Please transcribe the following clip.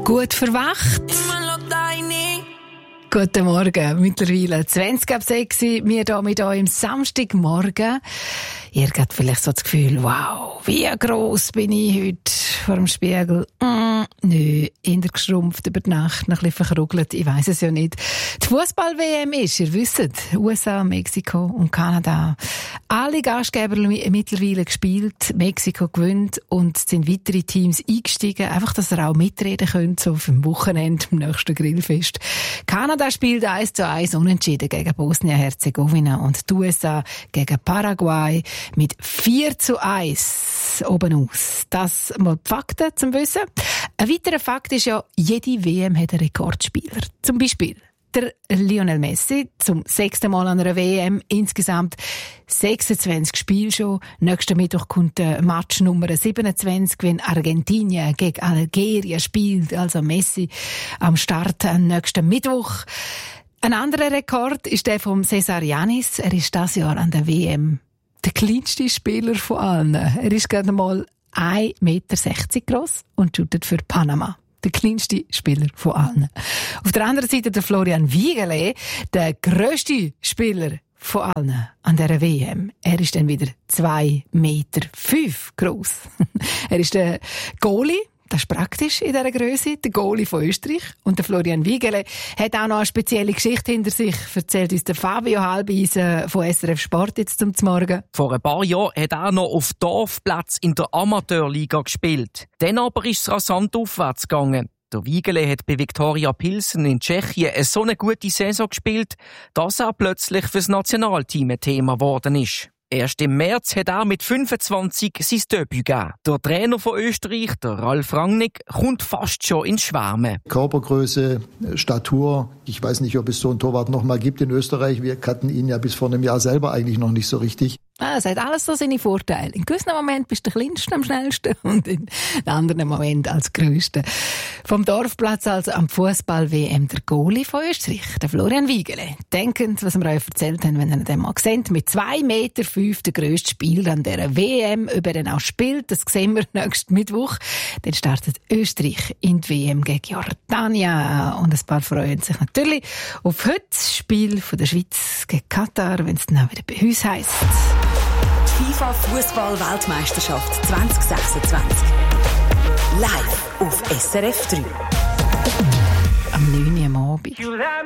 Gut verwacht. Guten Morgen, mittlerweile 20:06 wir hier mit euch am Samstagmorgen. Ihr habt vielleicht so das Gefühl, wow, wie gross bin ich heute vor dem Spiegel. Nö, eher geschrumpft über die Nacht, noch ein bisschen verkrugelt, ich weiss es ja nicht. Die Fußball-WM ist, ihr wisst, USA, Mexiko und Kanada. Alle Gastgeber mittlerweile gespielt, Mexiko gewinnt und es sind weitere Teams eingestiegen, einfach, dass ihr auch mitreden könnt, so auf dem Wochenende, am nächsten Grillfest. Kanada spielt 1:1 unentschieden gegen Bosnien-Herzegowina und die USA gegen Paraguay mit 4:1 oben aus. Das mal die Fakten zum Wissen. Ein weiterer Fakt ist ja, jede WM hat einen Rekordspieler. Zum Beispiel der Lionel Messi zum 6. Mal an einer WM. Insgesamt 26 Spiele schon. Nächsten Mittwoch kommt der Match Nummer 27, wenn Argentinien gegen Algerien spielt. Also Messi am Start am nächsten Mittwoch. Ein anderer Rekord ist der von Cesar Yanis. Er ist dieses Jahr an der WM der kleinste Spieler von allen. Er ist gerade mal 1,60 Meter gross und shootet für Panama. Der kleinste Spieler von allen. Auf der anderen Seite der Florian Wiegele, der grösste Spieler von allen an dieser WM. Er ist dann wieder 2,5 Meter gross. Er ist der Goalie. Das ist praktisch in dieser Grösse, der Goalie von Österreich. Und der Florian Wiegele hat auch noch eine spezielle Geschichte hinter sich, erzählt uns der Fabio Halbeisen von SRF Sport jetzt zum Morgen. Vor ein paar Jahren hat er noch auf Dorfplatz in der Amateurliga gespielt. Dann aber ist es rasant aufwärts gegangen. Der Wiegele hat bei Viktoria Pilsen in Tschechien so eine gute Saison gespielt, dass er plötzlich fürs Nationalteam ein Thema geworden ist. Erst im März hat er mit 25 sein Debüt gegeben. Der Trainer von Österreich, der Ralf Rangnick, kommt fast schon ins Schwärmen. Körpergröße, Statur. Ich weiß nicht, ob es so einen Torwart noch mal gibt in Österreich. Wir kannten ihn ja bis vor einem Jahr selber eigentlich noch nicht so richtig. Es hat alles so seine Vorteile. In gewissen Momenten bist du der Kleinste am schnellsten und in anderen Momenten als Größte. Vom Dorfplatz also am Fußball-WM der Goalie von Österreich, der Florian Wiegele. Denkend, was wir euch erzählt haben, wenn ihr den mal seht, mit 2,5 Meter der grösste Spieler an dieser WM, ob er dann auch spielt, das sehen wir nächsten Mittwoch. Dann startet Österreich in die WM gegen Jordanien und ein paar freuen sich natürlich auf heute das Spiel von der Schweiz gegen Katar, wenn es dann auch wieder bei uns heisst. Die FIFA-Fußball-Weltmeisterschaft 2026. Live auf SRF 3. Am 9. Uhr am Abend.